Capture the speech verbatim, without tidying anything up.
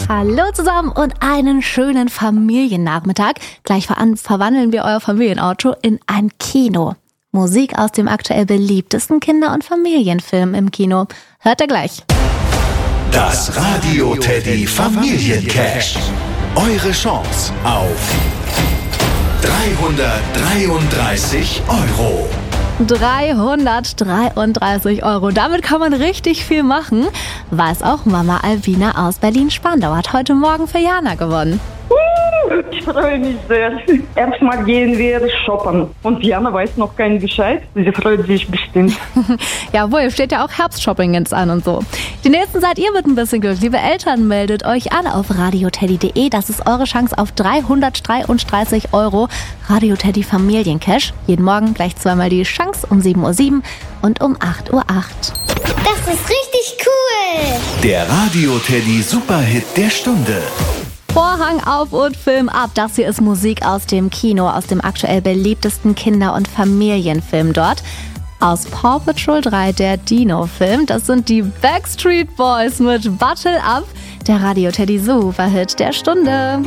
Hallo zusammen und einen schönen Familiennachmittag. Gleich ver- verwandeln wir euer Familienauto in ein Kino. Musik aus dem aktuell beliebtesten Kinder- und Familienfilm im Kino. Hört ihr gleich. Das Radio Teddy Familiencash. Eure Chance auf dreihundertdreiunddreißig Euro. dreihundertdreiunddreißig Euro. Damit kann man richtig viel machen. Weiß auch Mama Alvina aus Berlin-Spandau hat heute Morgen für Jana gewonnen. Ich freue mich sehr. Erstmal gehen wir shoppen. Und Jana weiß noch keinen Bescheid. Sie freut sich bestimmt. Jawohl, steht ja auch Herbstshopping jetzt an und so. Die nächsten seid ihr mit ein bisschen Glück. Liebe Eltern, meldet euch an auf radioteddy punkt de. Das ist eure Chance auf dreihundertdreiunddreißig Euro. Radio Teddy Familiencash. Jeden Morgen gleich zweimal die Chance um sieben Uhr sieben und um acht Uhr acht. Das ist richtig cool. Der Radio Teddy Superhit der Stunde. Vorhang auf und Film ab. Das hier ist Musik aus dem Kino, aus dem aktuell beliebtesten Kinder- und Familienfilm dort. Aus Paw Patrol drei, der Dino-Film. Das sind die Backstreet Boys mit Bottle Up, der Radio Teddy Superhit der Stunde.